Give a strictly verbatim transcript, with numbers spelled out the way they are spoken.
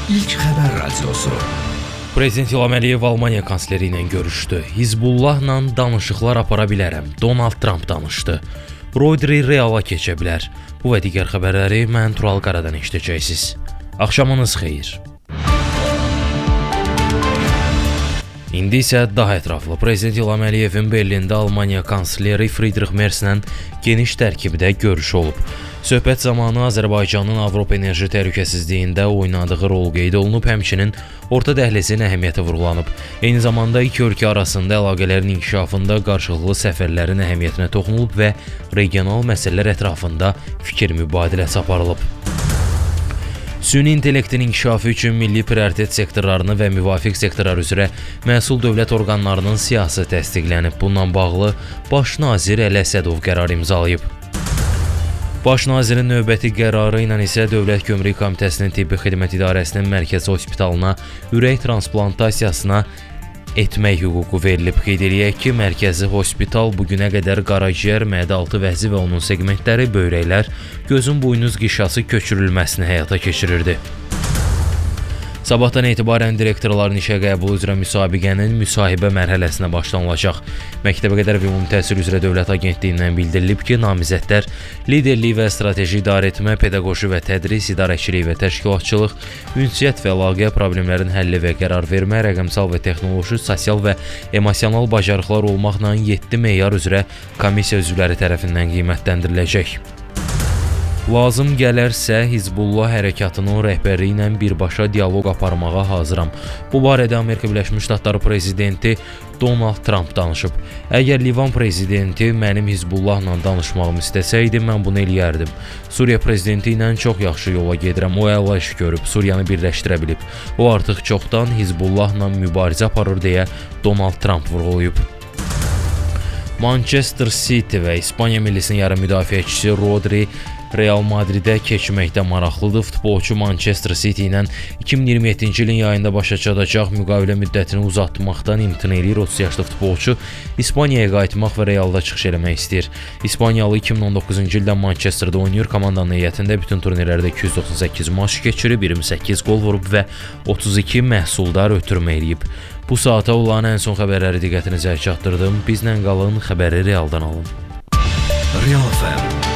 İlk Xəbər Radiosu. Prezident İlham Əliyev Almaniya kansleri ilə görüşdü. Hizbullahla danışıqlar apara bilərəm. Donald Trump danışdı. Rodri Reala keçə bilər. Bu və digər xəbərləri mən Tural Qaradan eşidəcəksiniz. Axşamınız xeyir. İndi isə daha ətraflı Prezident İlham Əliyevin Berlində Almaniya kansleri Friedrich Merzlə geniş tərkibdə görüşü olub. Söhbət zamanı Azərbaycanın Avropa enerji təhlükəsizliyində oynadığı rol qeyd olunub, həmçinin orta dəhlizin əhəmiyyəti vurğulanıb. Eyni zamanda iki ölkə arasında əlaqələrin inkişafında qarşılıqlı səfərlərin əhəmiyyətinə toxunulub və regional məsələlər ətrafında fikir mübadiləsi aparılıb. Süni intellektin inkişafı üçün milli prioritet sektorlarını və müvafiq sektorlar üzrə məsul dövlət orqanlarının siyasi təsdiqlənib. Bununla bağlı Baş nazir Əli Əsədov qərar imzalayıb. Baş nazirin növbəti qərarı ilə isə Dövlət Gömrük Komitəsinin Tibbi Xidmət İdarəsinin mərkəzi hospitalına ürək transplantasiyasına etmək hüququ verilib. Qeyd eləyək ki, mərkəzi hospital bugünə qədər qaraciyər, mədə-altı vəzi və onun segmentləri, böyrəklər, gözün buynuz qişası köçürülməsini həyata keçirirdi. Sabahdan etibarən direktorların işə qəbulu üzrə müsabiqənin müsahibə mərhələsinə başlanılacaq. Məktəbəqədər və Ümumi Təhsil üzrə Dövlət Agentliyindən bildirilib ki, namizədlər liderlik və strateji idarəetmə, pedaqoji və tədris, idarəçilik və təşkilatçılıq, ünsiyyət və əlaqə, problemlərin həlli və qərar vermə, rəqəmsal və texnoloji, sosial və emosional bacarıqlar olmaqla yeddi meyar üzrə komissiya üzvləri tərəfindən qiymətləndiriləcək. Lazım gələrsə, Hizbullah hərəkatının rəhbərliyi ilə birbaşa dialoq aparmağa hazıram. Bu barədə Amerika Birləşmiş Ştatları prezidenti Donald Trump danışıb. Əgər Livan prezidenti mənim Hizbullahla danışmağımı istəsəydi, mən bunu eləyərdim. Suriya prezidenti ilə çox yaxşı yola gedirəm. O əla iş görüb, Suriyanı birləşdirə bilib. O artıq çoxdan Hizbullahla mübarizə aparır deyə Donald Trump vurğulayıb. Manchester City və İspaniya millisinin yarım müdafiəçisi Rodri Real Madridə keçməkdə maraqlıdır. Futbolçu Manchester City ilə iki min iyirmi yeddinci ilin yayında başa çatacaq müqavilə müddətini uzatmaqdan imtina eləyir. otuz yaşlı futbolçu İspaniyaya qayıtmaq və Realda çıxış eləmək istəyir. İspaniyalı iki min on doqquzuncu ildən Manchesterdə oynayır. Komandanın heyətində bütün turnirlərdə iki yüz doxsan səkkiz maç keçirib, iyirmi səkkiz qol vurub və otuz iki məhsuldar ötürmə eləyib. Bu saata olan ən son xəbərləri diqqətinizə çatdırdım. Bizlə qalın, xəbəri Realdan alın. Real F M